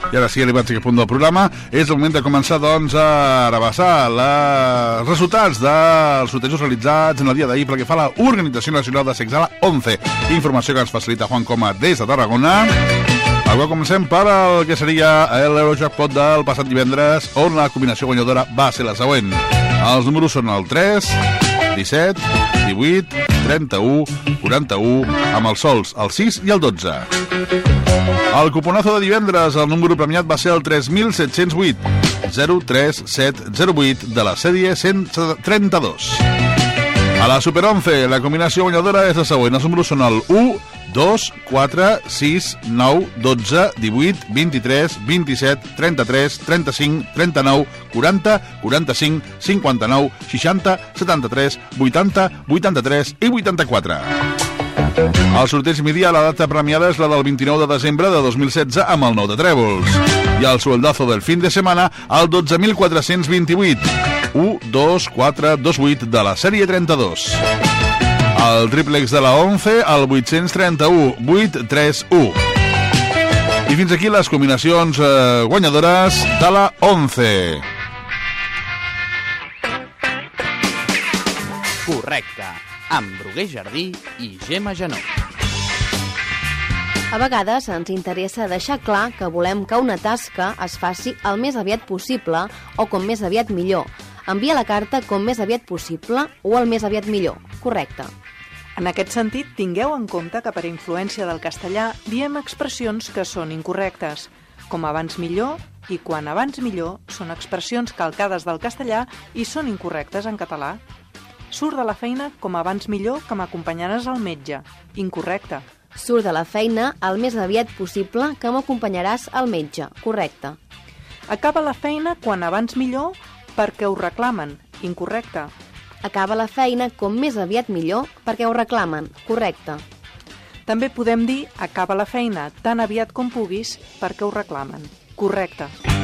I ara sí, arribats a aquest punt del programa, és el moment de començar, doncs, a rebassar els resultats dels sortejos realitzats en el dia d'ahir pel que fa a l'Organització Nacional de Sexala 11. Informació que ens facilita Juan Coma des de Tarragona. Avui comencem per el que seria l'Eurojackpot del passat divendres, on la combinació guanyadora va ser la següent. Els números són el 3, 17, 18, 31, 41, amb els sols el 6 i el 12. El cuponazo de divendres, el número premiat va ser el 3708, 03708 de la sèrie 132. A la Super 11, la combinació guanyadora és la següent. Els números són el 1, 2, 4, 6, 9, 12, 18, 23, 27, 33, 35, 39, 40, 45, 59, 60, 73, 80, 83 i 84. El sorteig media, la data premiada és la del 29 de desembre de 2016 amb el 9 de trèvols. I el sueldazo del fin de setmana, el 12.428, 1, 2, 4, 2, 8 de la sèrie 32. El triplex de la 11, el 831, 8, 3, 1. I fins aquí les combinacions guanyadores de la 11. Correcte, amb Bruguer Jardí i Gemma Janó. A vegades ens interessa deixar clar que volem que una tasca es faci el més aviat possible o com més aviat millor. Envia la carta com més aviat possible o el més aviat millor. Correcte. En aquest sentit, tingueu en compte que per influència del castellà diem expressions que són incorrectes, com abans millor i quan abans millor són expressions calcades del castellà i són incorrectes en català. Surt de la feina com abans millor que m'acompanyaràs al metge. Incorrecte. Surt de la feina el més aviat possible que m'acompanyaràs al metge. Correcte. Acaba la feina quan abans millor perquè ho reclamen. Incorrecte. Acaba la feina com més aviat millor perquè ho reclamen. Correcte. També podem dir acaba la feina tan aviat com puguis perquè ho reclamen. Correcte.